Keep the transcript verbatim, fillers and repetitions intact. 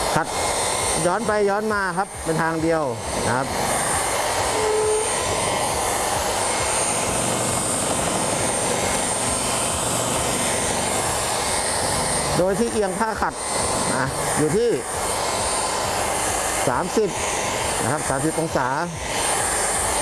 ขัดย้อนไปย้อนมาครับเป็นทางเดียวนะครับโดยที่เอียงผ้าขัดนะอยู่ที่สามสิบนะครับสามสิบองศา